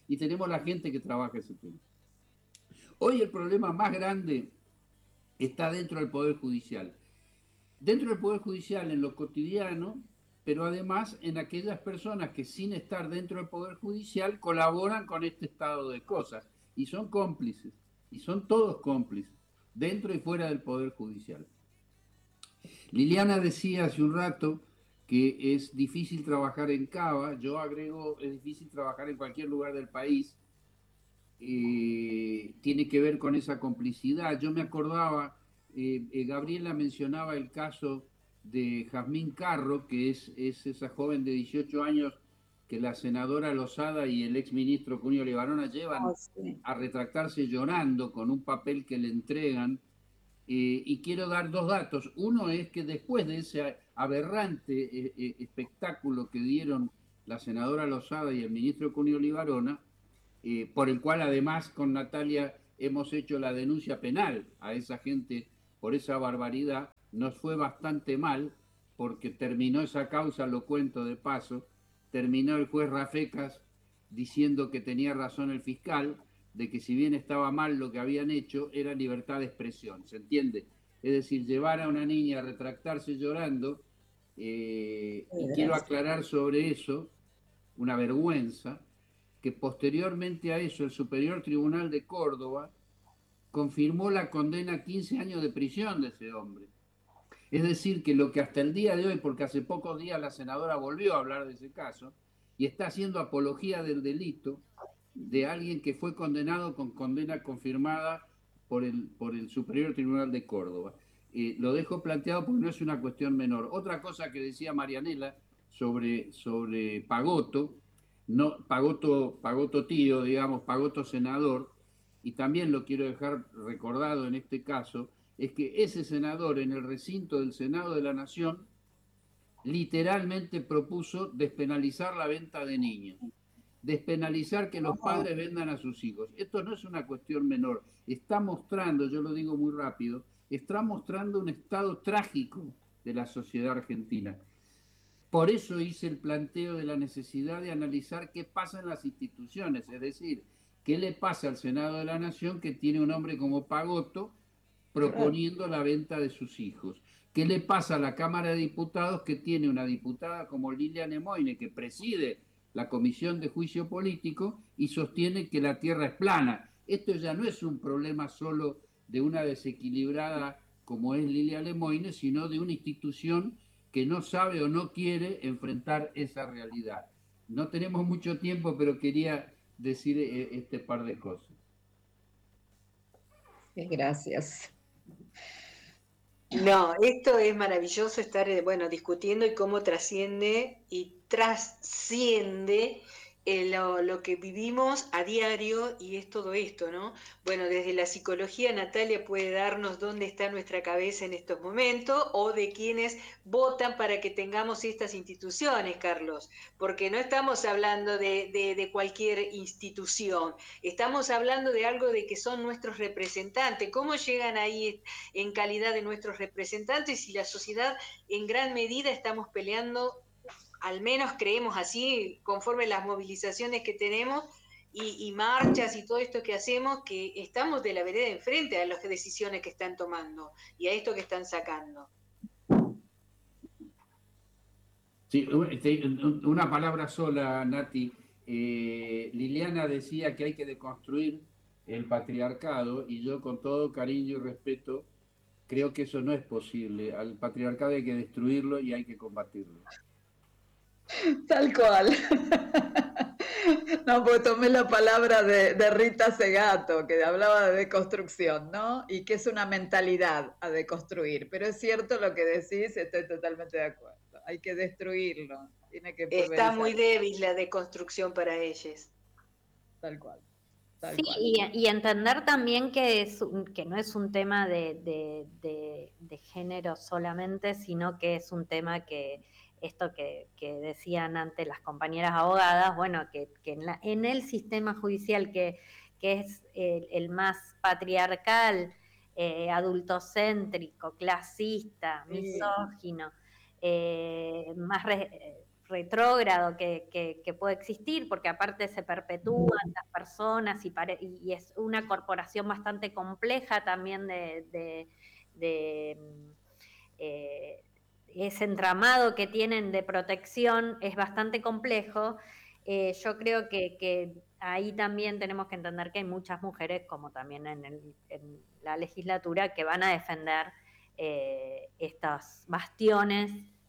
y tenemos la gente que trabaja ese tema. Hoy el problema más grande está dentro del Poder Judicial. Dentro del Poder Judicial en lo cotidiano, pero además en aquellas personas que sin estar dentro del Poder Judicial colaboran con este estado de cosas y son cómplices, y son todos cómplices, dentro y fuera del Poder Judicial. Liliana decía hace un rato que es difícil trabajar en Cava, yo agrego, es difícil trabajar en cualquier lugar del país, eh, tiene que ver con esa complicidad. Yo me acordaba, eh, eh, Gabriela mencionaba el caso de Jazmín Carro, que es, es esa joven de dieciocho años que la senadora Lozada y el exministro Cunio Libarona llevan oh, sí. a retractarse llorando con un papel que le entregan. Eh, y quiero dar dos datos. Uno es que después de ese aberrante eh, eh, espectáculo que dieron la senadora Lozada y el ministro Cunio Libarona, eh, por el cual además con Natalia hemos hecho la denuncia penal a esa gente por esa barbaridad, nos fue bastante mal porque terminó esa causa, lo cuento de paso, terminó el juez Rafecas diciendo que tenía razón el fiscal, de que si bien estaba mal lo que habían hecho, era libertad de expresión, ¿se entiende? Es decir, llevar a una niña a retractarse llorando, eh, y quiero aclarar sobre eso, una vergüenza, que posteriormente a eso el Superior Tribunal de Córdoba confirmó la condena a quince años de prisión de ese hombre. Es decir, que lo que hasta el día de hoy, porque hace pocos días la senadora volvió a hablar de ese caso, y está haciendo apología del delito de alguien que fue condenado con condena confirmada por el, por el Superior Tribunal de Córdoba. Eh, lo dejo planteado porque no es una cuestión menor. Otra cosa que decía Marianela sobre, sobre Pagotto, no, Pagotto, Pagotto tío, digamos, Pagotto senador, y también lo quiero dejar recordado en este caso, es que ese senador en el recinto del Senado de la Nación literalmente propuso despenalizar la venta de niños, despenalizar que los padres vendan a sus hijos. Esto no es una cuestión menor, está mostrando, yo lo digo muy rápido, está mostrando un estado trágico de la sociedad argentina. Por eso hice el planteo de la necesidad de analizar qué pasa en las instituciones, es decir, qué le pasa al Senado de la Nación que tiene un hombre como Pagotto proponiendo la venta de sus hijos. ¿Qué le pasa a la Cámara de Diputados que tiene una diputada como Lilia Nemoine que preside la Comisión de Juicio Político y sostiene que la Tierra es plana? Esto ya no es un problema solo de una desequilibrada como es Lilia Nemoine, sino de una institución que no sabe o no quiere enfrentar esa realidad. No tenemos mucho tiempo, pero quería decir este par de cosas. Gracias. No, esto es maravilloso estar, bueno, discutiendo y cómo trasciende y trasciende eh, lo, lo que vivimos a diario, y es todo esto, ¿no? Bueno, desde la psicología Natalia puede darnos dónde está nuestra cabeza en estos momentos, o de quienes votan para que tengamos estas instituciones, Carlos, porque no estamos hablando de, de, de cualquier institución, estamos hablando de algo de que son nuestros representantes. ¿Cómo llegan ahí en calidad de nuestros representantes y la sociedad en gran medida estamos peleando? Al menos creemos así, conforme las movilizaciones que tenemos y, y marchas y todo esto que hacemos, que estamos de la vereda enfrente a las decisiones que están tomando y a esto que están sacando. Sí, una palabra sola, Nati. Eh, Liliana decía que hay que deconstruir el patriarcado, y yo con todo cariño y respeto creo que eso no es posible. Al patriarcado hay que destruirlo y hay que combatirlo. Tal cual. No, pues tomé la palabra de, de Rita Segato, que hablaba de deconstrucción, ¿no? Y que es una mentalidad a deconstruir. Pero es cierto lo que decís, estoy totalmente de acuerdo. Hay que destruirlo. Tiene que Está muy débil la deconstrucción para ellos. Tal cual. Tal sí, cual. Y, y entender también que, es un, que no es un tema de, de, de, de género solamente, sino que es un tema que esto que, que decían antes las compañeras abogadas, bueno, que, que en, la, en el sistema judicial que, que es el, el más patriarcal, eh, adultocéntrico, clasista, misógino, eh, más re, retrógrado que, que, que puede existir, porque aparte se perpetúan las personas y, pare, y es una corporación bastante compleja también de, de, de eh, ese entramado que tienen de protección es bastante complejo. Eh, yo creo que, que ahí también tenemos que entender que hay muchas mujeres, como también en, el, en la legislatura, que van a defender eh, estos bastiones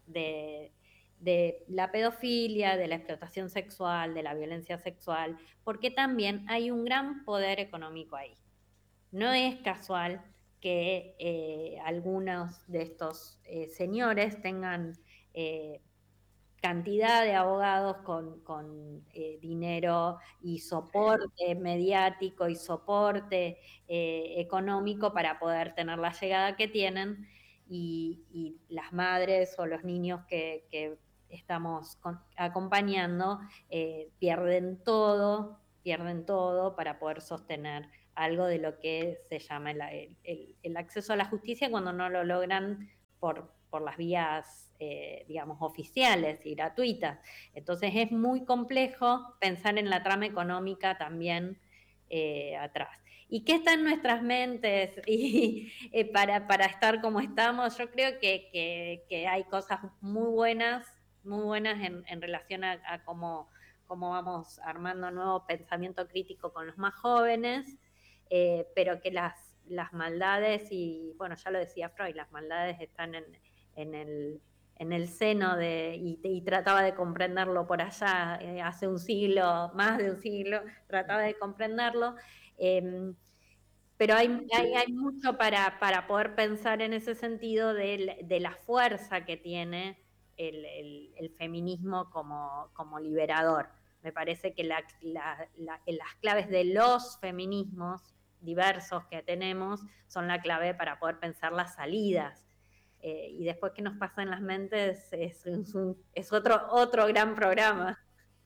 de, de la pedofilia, de la explotación sexual, de la violencia sexual, porque también hay un gran poder económico ahí. No es casual que eh, algunos de estos eh, señores tengan eh, cantidad de abogados con, con eh, dinero y soporte mediático y soporte eh, económico para poder tener la llegada que tienen, y, y las madres o los niños que, que estamos con, acompañando eh, pierden todo, pierden todo para poder sostener algo de lo que se llama el, el, el acceso a la justicia cuando no lo logran por, por las vías, eh, digamos, oficiales y gratuitas. Entonces es muy complejo pensar en la trama económica también eh, atrás. ¿Y qué está en nuestras mentes y, eh, para, para estar como estamos? Yo creo que, que, que hay cosas muy buenas, muy buenas en, en relación a, a cómo, cómo vamos armando nuevo pensamiento crítico con los más jóvenes, eh, pero que las, las maldades, y bueno, ya lo decía Freud, las maldades están en, en, el, en el seno de, y, y trataba de comprenderlo por allá, eh, hace un siglo, más de un siglo, trataba de comprenderlo, eh, pero hay, hay, hay mucho para, para poder pensar en ese sentido de, de la fuerza que tiene el, el, el feminismo como, como liberador. Me parece que la, la, la, las claves de los feminismos diversos que tenemos son la clave para poder pensar las salidas. Eh, y después qué nos pasa en las mentes es, es, un, es otro, otro gran programa.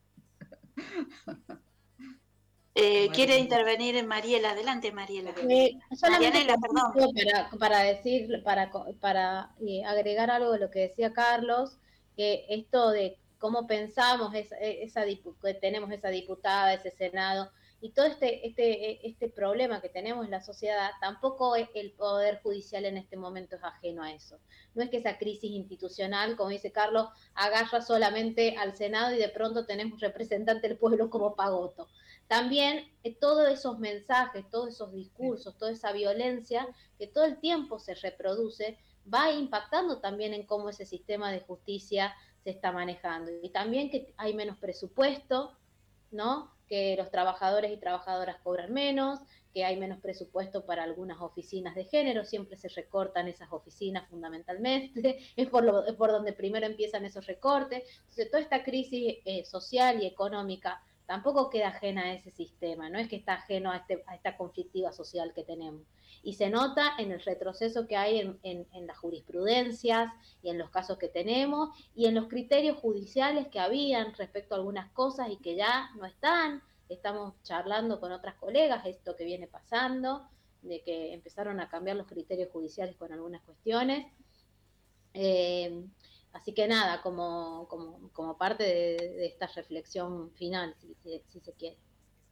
Eh, quiere intervenir Mariela. Adelante, Mariela. Eh, solamente Marianela, perdón. Para, para decir, para, para eh, agregar algo de lo que decía Carlos, que esto de cómo pensamos esa, esa que tenemos esa diputada, ese Senado, y todo este, este, este problema que tenemos en la sociedad, tampoco el Poder Judicial en este momento es ajeno a eso. No es que esa crisis institucional, como dice Carlos, agarra solamente al Senado y de pronto tenemos representante del pueblo como Pagotto. También eh, todos esos mensajes, todos esos discursos, toda esa violencia que todo el tiempo se reproduce, va impactando también en cómo ese sistema de justicia se está manejando. Y también que hay menos presupuesto, ¿no? Que los trabajadores y trabajadoras cobran menos, que hay menos presupuesto para algunas oficinas de género, siempre se recortan esas oficinas fundamentalmente, es por, lo, es por donde primero empiezan esos recortes. Entonces, toda esta crisis eh, social y económica tampoco queda ajena a ese sistema, no es que está ajeno a, este, a esta conflictiva social que tenemos. Y se nota en el retroceso que hay en, en, en las jurisprudencias y en los casos que tenemos y en los criterios judiciales que habían respecto a algunas cosas y que ya no están. Estamos charlando con otras colegas esto que viene pasando, de que empezaron a cambiar los criterios judiciales con algunas cuestiones. Eh, Así que nada, como, como, como parte de, de esta reflexión final, si, si, si se quiere.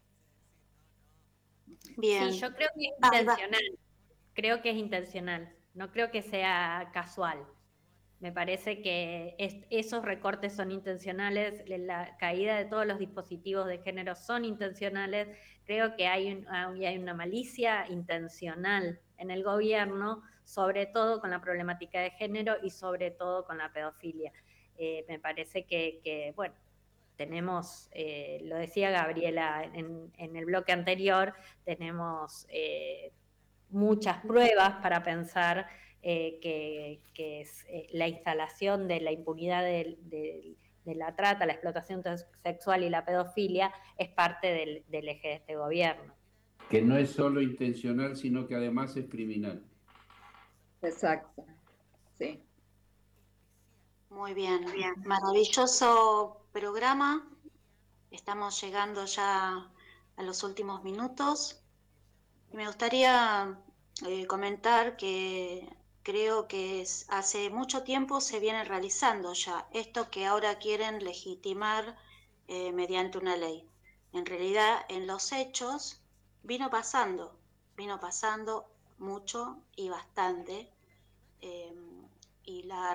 Bien. Sí, yo creo que es intencional. Creo que es intencional. No creo que sea casual. Me parece que es, esos recortes son intencionales, la caída de todos los dispositivos de género son intencionales. Creo que hay, un, hay una malicia intencional en el gobierno, sobre todo con la problemática de género y sobre todo con la pedofilia. Eh, me parece que, que bueno, tenemos, eh, lo decía Gabriela en, en el bloque anterior, tenemos eh, muchas pruebas para pensar eh, que, que es, eh, la instalación de la impunidad de, de, de la trata, la explotación sexual y la pedofilia es parte del, del eje de este gobierno. Que no es solo intencional, sino que además es criminal. Exacto, sí. Muy bien, bien. Maravilloso programa. Estamos llegando ya a los últimos minutos. Y me gustaría eh, comentar que, creo que es, hace mucho tiempo se viene realizando ya esto que ahora quieren legitimar eh, mediante una ley. En realidad, en los hechos, vino pasando, vino pasando mucho y bastante, eh, y la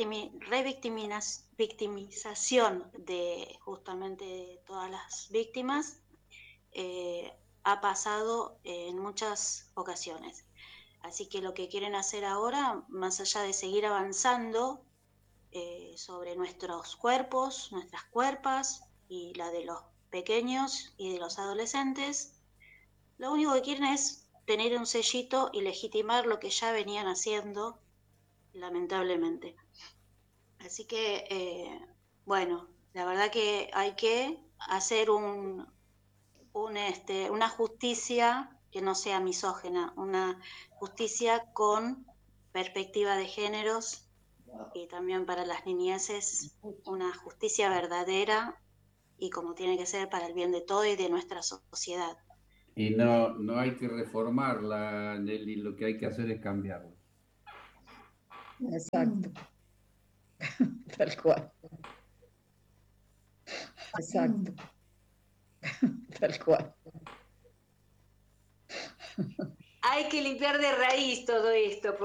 revictimización de justamente todas las víctimas eh, ha pasado en muchas ocasiones. Así que lo que quieren hacer ahora, más allá de seguir avanzando eh, sobre nuestros cuerpos, nuestras cuerpas y la de los pequeños y de los adolescentes, lo único que quieren es tener un sellito y legitimar lo que ya venían haciendo, lamentablemente. Así que, eh, bueno, la verdad que hay que hacer un, un, este, una justicia que no sea misógina, una justicia con perspectiva de géneros y también para las niñeces una justicia verdadera y como tiene que ser para el bien de todo y de nuestra sociedad. Y no, no hay que reformarla, Nelly, lo que hay que hacer es cambiarla. Exacto. Tal cual. Exacto. Tal cual. Hay que limpiar de raíz todo esto.